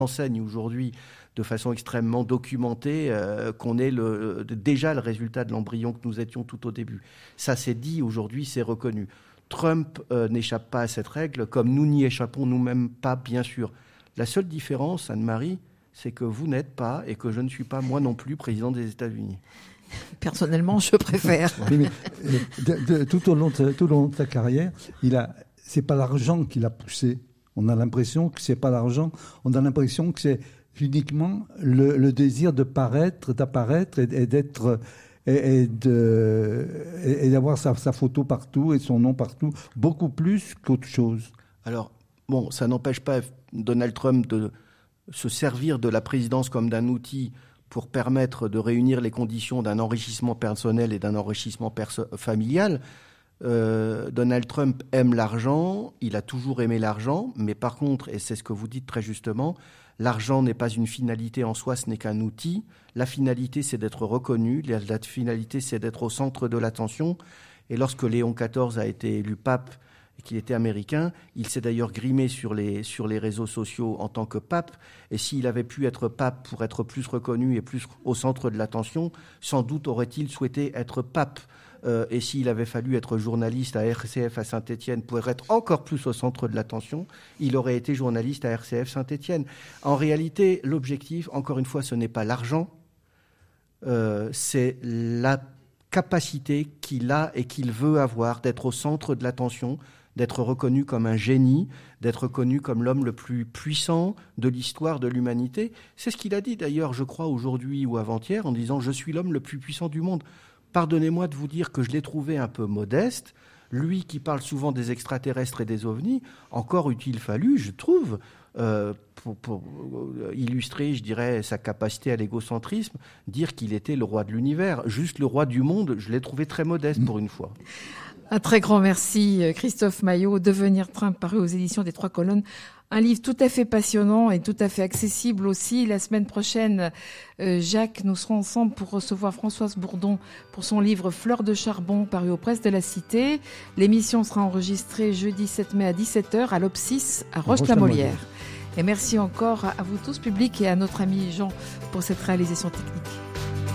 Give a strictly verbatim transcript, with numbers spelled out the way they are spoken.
enseigne aujourd'hui de façon extrêmement documentée euh, qu'on est le, déjà le résultat de l'embryon que nous étions tout au début. Ça c'est dit, aujourd'hui c'est reconnu. Trump euh, n'échappe pas à cette règle, comme nous n'y échappons nous-mêmes pas, bien sûr. La seule différence, Anne-Marie, c'est que vous n'êtes pas, et que je ne suis pas moi non plus, président des États-Unis. Personnellement, je préfère. Oui, mais, de, de, tout, au long de, tout au long de sa carrière, il a, c'est pas l'argent qui l'a poussé. On a l'impression que c'est pas l'argent. On a l'impression que c'est uniquement le, le désir de paraître, d'apparaître et, et d'être et, et, de, et, et d'avoir sa, sa photo partout et son nom partout, beaucoup plus qu'autre chose. Alors, bon, ça n'empêche pas Donald Trump de se servir de la présidence comme d'un outil pour permettre de réunir les conditions d'un enrichissement personnel et d'un enrichissement perso- familial. Euh, Donald Trump aime l'argent, il a toujours aimé l'argent, mais par contre, et c'est ce que vous dites très justement, l'argent n'est pas une finalité en soi, ce n'est qu'un outil. La finalité, c'est d'être reconnu, la, la finalité, c'est d'être au centre de l'attention. Et lorsque Léon quatorze a été élu pape, qu'il était américain, il s'est d'ailleurs grimé sur les, sur les réseaux sociaux en tant que pape, et s'il avait pu être pape pour être plus reconnu et plus au centre de l'attention, sans doute aurait-il souhaité être pape. Euh, et s'il avait fallu être journaliste à R C F à Saint-Étienne pour être encore plus au centre de l'attention, il aurait été journaliste à R C F Saint-Étienne. En réalité, l'objectif, encore une fois, ce n'est pas l'argent, euh, c'est la capacité qu'il a et qu'il veut avoir d'être au centre de l'attention, d'être reconnu comme un génie, d'être reconnu comme l'homme le plus puissant de l'histoire de l'humanité. C'est ce qu'il a dit d'ailleurs, je crois, aujourd'hui ou avant-hier, en disant « Je suis l'homme le plus puissant du monde ». Pardonnez-moi de vous dire que je l'ai trouvé un peu modeste. Lui qui parle souvent des extraterrestres et des ovnis, encore eût-il fallu, je trouve, euh, pour, pour illustrer, je dirais, sa capacité à l'égocentrisme, dire qu'il était le roi de l'univers. Juste le roi du monde, je l'ai trouvé très modeste pour une fois. Un très grand merci, Christophe Maillot. Devenir Trump, paru aux éditions des Trois Colonnes. Un livre tout à fait passionnant et tout à fait accessible aussi. La semaine prochaine, euh, Jacques, nous serons ensemble pour recevoir Françoise Bourdon pour son livre Fleurs de charbon, paru aux Presses de la Cité. L'émission sera enregistrée jeudi sept mai à dix-sept heures à l'Opsis à Roche-la-Molière. Et merci encore à vous tous, public, et à notre ami Jean pour cette réalisation technique.